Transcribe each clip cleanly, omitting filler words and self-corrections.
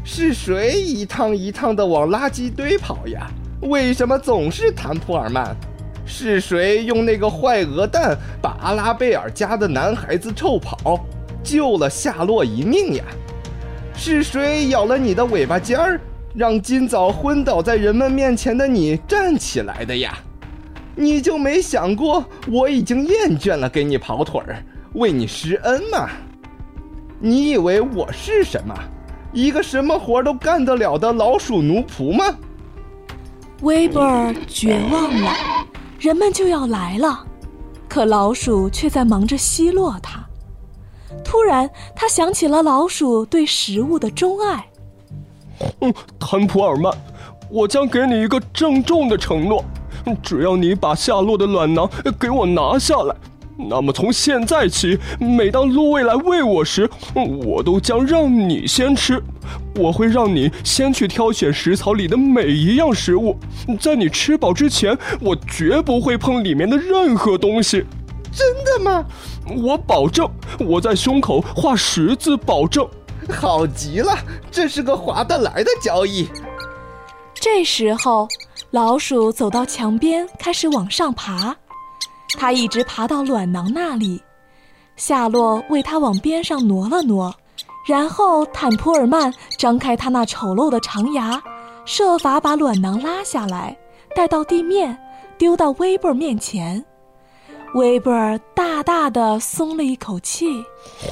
是谁一趟一趟地往垃圾堆跑呀？为什么总是坦普尔曼？是谁用那个坏鹅蛋把阿拉贝尔家的男孩子臭跑，救了夏洛一命呀？是谁咬了你的尾巴尖儿，让今早昏倒在人们面前的你站起来的呀？你就没想过我已经厌倦了给你跑腿儿，为你施恩吗？你以为我是什么？一个什么活都干得了的老鼠奴仆吗？ 威伯尔绝望了，人们就要来了，可老鼠却在忙着奚落他。突然他想起了老鼠对食物的钟爱。 坦普尔曼，我将给你一个郑重的承诺，只要你把夏洛的卵囊给我拿下来，那么从现在起，每当露薇来喂我时，我都将让你先吃。我会让你先去挑选食槽里的每一样食物，在你吃饱之前，我绝不会碰里面的任何东西。 真的吗？ 我保证，我在胸口画10字保证。 好极了，这是个划得来的交易。 这时候老鼠走到墙边，开始往上爬，它一直爬到卵囊那里。夏洛为它往边上挪了挪，然后坦普尔曼张开他那丑陋的长牙，设法把卵囊拉下来，带到地面，丢到威伯尔面前。威伯尔大大地松了一口气。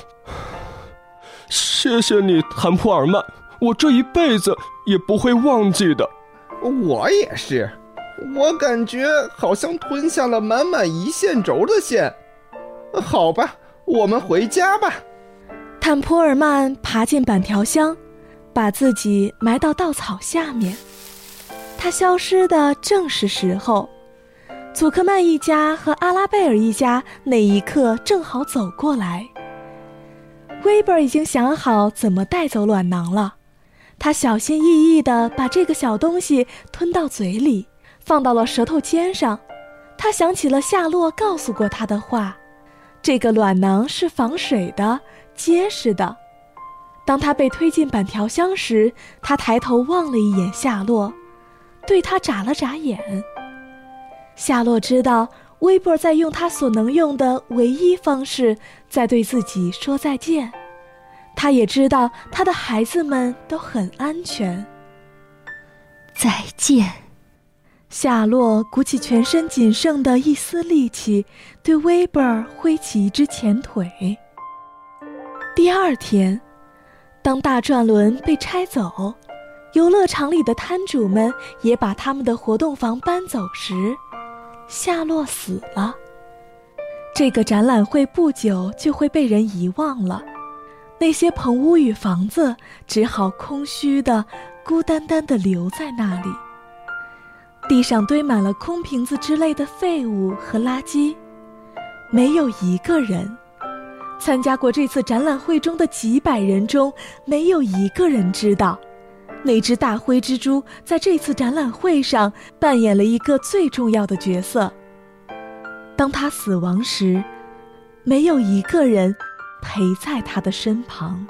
谢谢你，坦普尔曼，我这一辈子也不会忘记的。 我也是，我感觉好像吞下了满满1线轴的线。好吧，我们回家吧。 坦普尔曼爬进板条箱，把自己埋到稻草下面。他消失的正是时候，祖克曼一家和阿拉贝尔一家那一刻正好走过来。威伯尔已经想好怎么带走卵囊了，他小心翼翼地把这个小东西吞到嘴里，放到了舌头尖上。他想起了夏洛告诉过他的话，这个卵囊是防水的，结实的。当他被推进板条箱时，他抬头望了一眼夏洛，对他眨了眨眼。夏洛知道威伯尔在用他所能用的唯一方式在对自己说再见，他也知道他的孩子们都很安全。 再见。 夏洛鼓起全身仅剩的一丝力气，对威伯尔挥起一只前腿。第二天，当大转轮被拆走，游乐场里的摊主们也把他们的活动房搬走时，夏洛死了。这个展览会不久就会被人遗忘了，那些棚屋与房子只好空虚的、孤单单地留在那里。地上堆满了空瓶子之类的废物和垃圾，没有一个人。参加过这次展览会中的几百人中，没有一个人知道，那只大灰蜘蛛在这次展览会上扮演了一个最重要的角色。当他死亡时，没有一个人陪在他的身旁。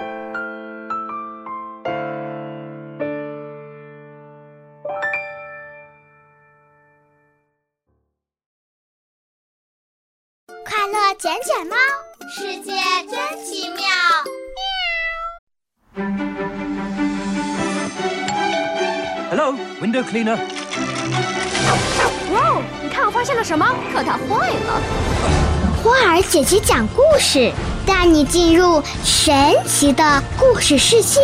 快乐卷卷猫，世界真奇妙。 Hello, window cleaner. 哇哦，你看我发现了什么？可它坏了。 花儿姐姐讲故事，带你进入神奇的故事世界。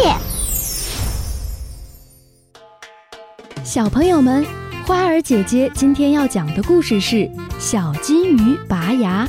小朋友们，花儿姐姐今天要讲的故事是小金鱼拔牙。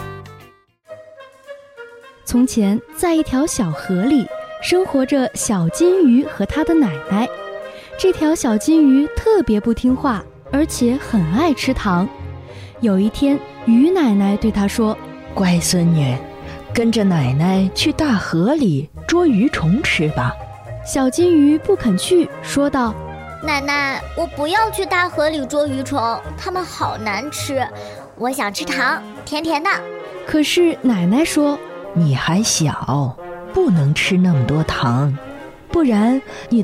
从前，在一条小河里，生活着小金鱼和它的奶奶。这条小金鱼特别不听话，而且很爱吃糖。有一天，鱼奶奶对它说：“ 乖孙女，跟着奶奶去大河里捉鱼虫吃吧。” 小金鱼不肯去，说道：“ 奶奶，我不要去大河里捉鱼虫，它们好难吃，我想吃糖，甜甜的。” 可是奶奶说：“ 你还小，不能吃那么多糖， 不然你